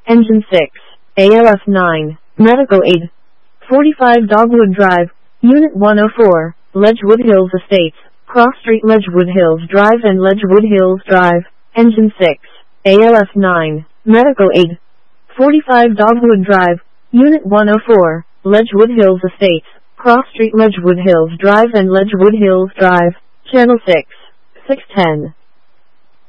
Engine 6, ALF 9, Medical Aid. 45 Dogwood Drive, Unit 104, Ledgewood Hills Estates, Cross Street, Ledgewood Hills Drive and Ledgewood Hills Drive. Engine 6, ALF 9, Medical Aid. 45 Dogwood Drive, Unit 104, Ledgewood Hills Estates, Cross Street, Ledgewood Hills Drive and Ledgewood Hills Drive. Channel 6, 610.